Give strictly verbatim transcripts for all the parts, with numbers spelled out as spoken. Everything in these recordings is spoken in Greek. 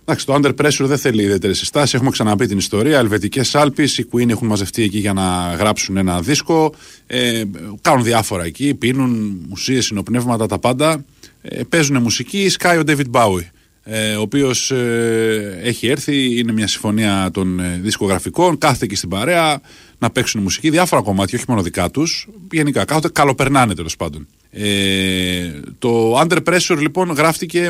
Εντάξει, το Under Pressure δεν θέλει ιδιαίτερη συστάση. Έχουμε ξαναπεί την ιστορία. Ελβετικές Άλπεις, οι Queen έχουν μαζευτεί εκεί για να γράψουν ένα δίσκο. Ε, κάνουν διάφορα εκεί. Πίνουν ουσίες, συνοπνεύματα, τα πάντα. Ε, παίζουν μουσική. Σκάει ο David Bowie, ε, ο οποίος ε, έχει έρθει. Είναι μια συμφωνία των ε, δισκογραφικών. Κάθεται εκεί στην παρέα να παίξουν μουσική. Διάφορα κομμάτια, όχι μόνο δικά τους. Γενικά, κάθονται, καλοπερνάνε τέλος πάντων. Ε, το Under Pressure λοιπόν γράφτηκε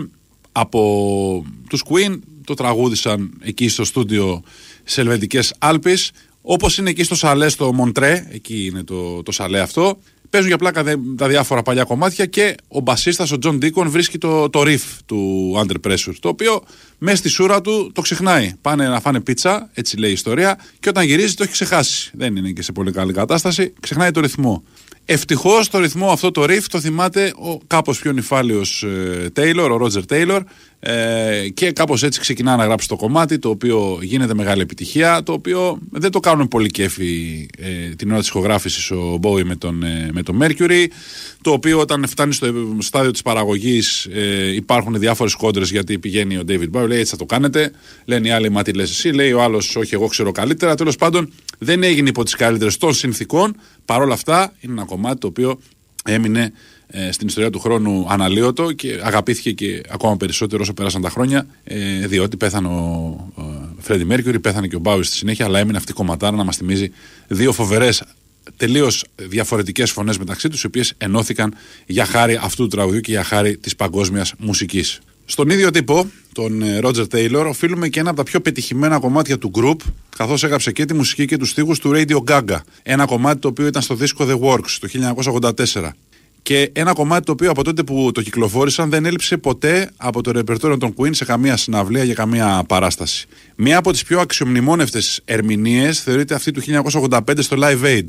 από τους Queen, το τραγούδισαν εκεί στο στούντιο στις Ελβετικές Άλπεις, όπως είναι εκεί στο σαλέ στο Μοντρέ, εκεί είναι το, το σαλέ αυτό. Παίζουν για πλάκα δε, τα διάφορα παλιά κομμάτια και ο μπασίστας, ο John Deacon, βρίσκει το, το riff του Under Pressure, το οποίο μέσα στη σούρα του το ξεχνάει. Πάνε να φάνε πίτσα, έτσι λέει η ιστορία, και όταν γυρίζει το έχει ξεχάσει. Δεν είναι και σε πολύ καλή κατάσταση, ξεχνάει το ρυθμό. Ευτυχώς το ρυθμό αυτό το riff το θυμάται ο κάπως πιο νυφάλιος ε, Taylor, ο Roger Taylor, ε, και κάπως έτσι ξεκινά να γράψει το κομμάτι, το οποίο γίνεται μεγάλη επιτυχία, το οποίο δεν το κάνουν πολύ κέφι ε, την ώρα της ηχογράφησης ο Bowie με τον, ε, με τον Mercury, το οποίο όταν φτάνει στο στάδιο της παραγωγής ε, υπάρχουν διάφορες κόντρες, γιατί πηγαίνει ο David Bowie, λέει έτσι θα το κάνετε, λένε οι άλλοι μα τι λες εσύ, λέει ο άλλος όχι εγώ ξέρω καλύτερα. Τέλος πάντων δεν έγινε υπό τις καλύτερες των συνθήκων. Παρόλα αυτά είναι ένα κομμάτι το οποίο έμεινε ε, στην ιστορία του χρόνου αναλύωτο και αγαπήθηκε και ακόμα περισσότερο όσο πέρασαν τα χρόνια, ε, διότι πέθανε ο Φρέντι Μέρκιουρι, πέθανε και ο Μπάουι στη συνέχεια, αλλά έμεινε αυτή η κομματάρα να μας θυμίζει δύο φοβερές, τελείως διαφορετικές φωνές μεταξύ τους, οι οποίες ενώθηκαν για χάρη αυτού του τραγουδιού και για χάρη της παγκόσμιας μουσικής. Στον ίδιο τύπο, τον Roger Taylor, οφείλουμε και ένα από τα πιο πετυχημένα κομμάτια του group, καθώς έγραψε και τη μουσική και τους στίχους του Radio Gaga. Ένα κομμάτι το οποίο ήταν στο δίσκο The Works το χίλια εννιακόσια ογδόντα τέσσερα. Και ένα κομμάτι το οποίο από τότε που το κυκλοφόρησαν δεν έλειψε ποτέ από το ρεπερτόριο των Queen σε καμία συναυλία για καμία παράσταση. Μία από τις πιο αξιομνημόνευτες ερμηνείες θεωρείται αυτή του χίλια εννιακόσια ογδόντα πέντε στο Live Aid.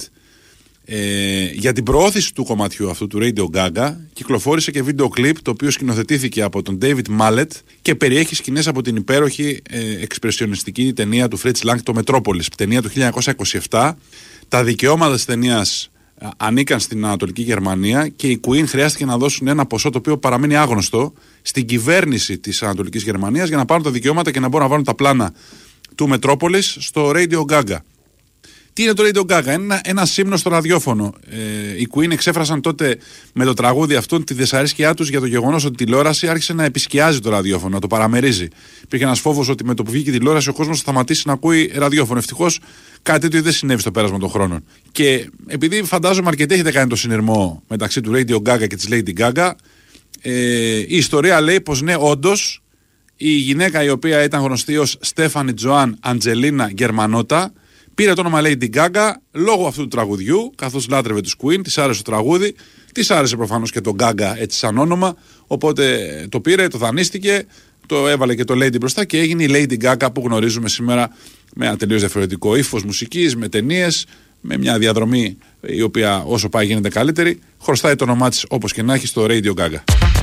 Ε, για την προώθηση του κομματιού αυτού του Radio Gaga κυκλοφόρησε και βίντεο κλιπ, το οποίο σκηνοθετήθηκε από τον David Mallet και περιέχει σκηνές από την υπέροχη ε, εξπρεσιονιστική ταινία του Fritz Lang, το Metropolis, ταινία του χίλια εννιακόσια είκοσι επτά. Τα δικαιώματα της ταινίας ε, ανήκαν στην Ανατολική Γερμανία και οι Queen χρειάστηκε να δώσουν ένα ποσό το οποίο παραμένει άγνωστο στην κυβέρνηση της Ανατολικής Γερμανίας για να πάρουν τα δικαιώματα και να μπορούν να βάλουν τα πλάνα του Metropolis στο Radio Gaga. Τι είναι το Radio Gaga? Είναι ένα, ένα σύμνο στο ραδιόφωνο. Ε, οι Queen εξέφρασαν τότε με το τραγούδι αυτόν τη δυσαρέσκειά τους για το γεγονός ότι η τηλεόραση άρχισε να επισκιάζει το ραδιόφωνο, να το παραμερίζει. Υπήρχε ένας φόβος ότι με το που βγήκε η τηλεόραση ο κόσμος θα σταματήσει να ακούει ραδιόφωνο. Ευτυχώς κάτι τέτοιο δεν συνέβη στο πέρασμα των χρόνων. Και επειδή φαντάζομαι αρκετοί έχετε κάνει το συνειρμό μεταξύ του Radio Gaga και της Lady Gaga, ε, η ιστορία λέει πως ναι, όντως η γυναίκα η οποία ήταν γνωστή ως Στέφανη Τζοάν Αντζελίνα Γερμανότα πήρε το όνομα Lady Gaga λόγω αυτού του τραγουδιού, καθώς λάτρευε τους Queen, της άρεσε το τραγούδι, της άρεσε προφανώς και το Gaga έτσι σαν όνομα, οπότε το πήρε, το δανείστηκε, το έβαλε και το Lady μπροστά και έγινε η Lady Gaga που γνωρίζουμε σήμερα, με ένα τελείως διαφορετικό ύφος μουσικής, με ταινίες, με μια διαδρομή η οποία όσο πάει γίνεται καλύτερη, χρωστάει το όνομά της όπως και να έχει στο Radio Gaga.